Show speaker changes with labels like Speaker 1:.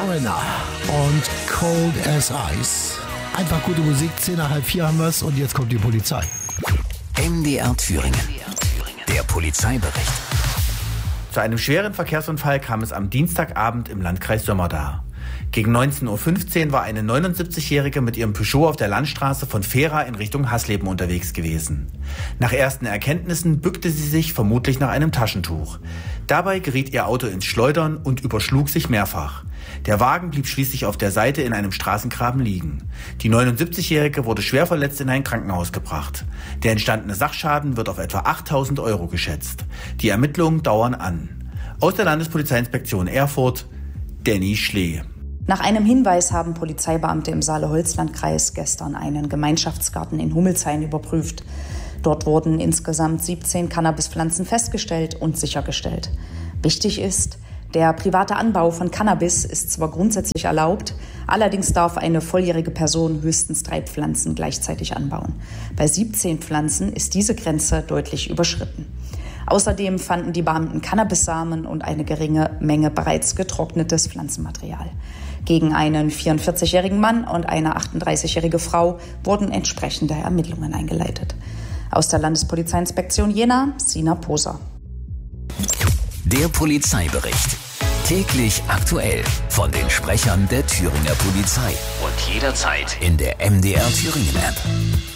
Speaker 1: Foreigner und Cold as Ice. Einfach gute Musik, 10 nach halb 4 haben wir es und jetzt kommt die Polizei.
Speaker 2: MDR Thüringen. Der Polizeibericht.
Speaker 3: Zu einem schweren Verkehrsunfall kam es am Dienstagabend im Landkreis Sömmerda. Gegen 19.15 Uhr war eine 79-Jährige mit ihrem Peugeot auf der Landstraße von Fehra in Richtung Hasleben unterwegs gewesen. Nach ersten Erkenntnissen bückte sie sich vermutlich nach einem Taschentuch. Dabei geriet ihr Auto ins Schleudern und überschlug sich mehrfach. Der Wagen blieb schließlich auf der Seite in einem Straßengraben liegen. Die 79-Jährige wurde schwer verletzt in ein Krankenhaus gebracht. Der entstandene Sachschaden wird auf etwa 8.000 € geschätzt. Die Ermittlungen dauern an. Aus der Landespolizeiinspektion Erfurt, Danny Schlee.
Speaker 4: Nach einem Hinweis haben Polizeibeamte im Saale-Holzland-Kreis gestern einen Gemeinschaftsgarten in Hummelshain überprüft. Dort wurden insgesamt 17 Cannabispflanzen festgestellt und sichergestellt. Wichtig ist, der private Anbau von Cannabis ist zwar grundsätzlich erlaubt, allerdings darf eine volljährige Person höchstens 3 Pflanzen gleichzeitig anbauen. Bei 17 Pflanzen ist diese Grenze deutlich überschritten. Außerdem fanden die Beamten Cannabissamen und eine geringe Menge bereits getrocknetes Pflanzenmaterial. Gegen einen 44-jährigen Mann und eine 38-jährige Frau wurden entsprechende Ermittlungen eingeleitet. Aus der Landespolizeiinspektion Jena, Sina Poser.
Speaker 2: Der Polizeibericht. Täglich aktuell von den Sprechern der Thüringer Polizei. Und jederzeit in der MDR Thüringen App.